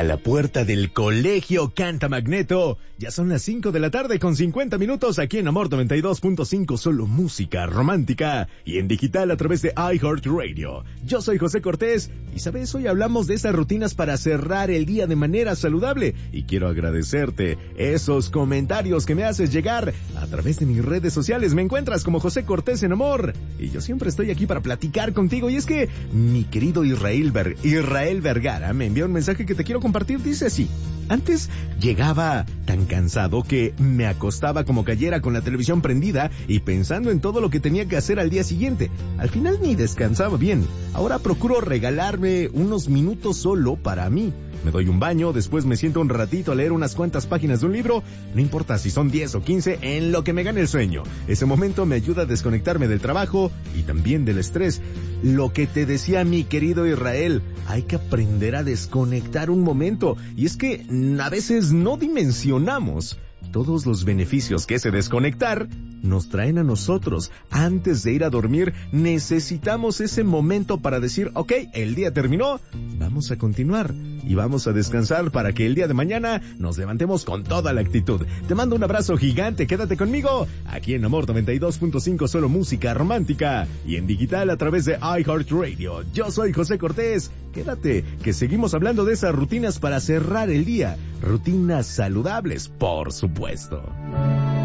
A la puerta del Colegio Canta Magneto. Ya son las 5 de la tarde con 50 minutos aquí en Amor 92.5, solo música romántica y en digital a través de iHeartRadio. Yo soy José Cortés y sabes, hoy hablamos de esas rutinas para cerrar el día de manera saludable y quiero agradecerte esos comentarios que me haces llegar a través de mis redes sociales. Me encuentras como José Cortés en Amor y yo siempre estoy aquí para platicar contigo. Y es que mi querido Israel Vergara me envió un mensaje que te quiero compartir. Dice así: antes llegaba tan cansado que me acostaba como cayera con la televisión prendida y pensando en todo lo que tenía que hacer al día siguiente. Al final ni descansaba bien. Ahora procuro regalarme unos minutos solo para mí. Me doy un baño, después me siento un ratito a leer unas cuantas páginas de un libro, no importa si son 10 o 15, en lo que me gane el sueño. Ese momento me ayuda a desconectarme del trabajo y también del estrés. Lo que te decía mi querido Israel, hay que aprender a desconectar un momento. Y es que a veces no dimensionamos todos los beneficios que ese desconectar nos traen a nosotros. Antes de ir a dormir, necesitamos ese momento para decir, ok, el día terminó, vamos a continuar y vamos a descansar para que el día de mañana nos levantemos con toda la actitud. Te mando un abrazo gigante, quédate conmigo aquí en Amor 92.5, solo música romántica y en digital a través de iHeartRadio. Yo soy José Cortés, quédate que seguimos hablando de esas rutinas para cerrar el día, rutinas saludables, por supuesto.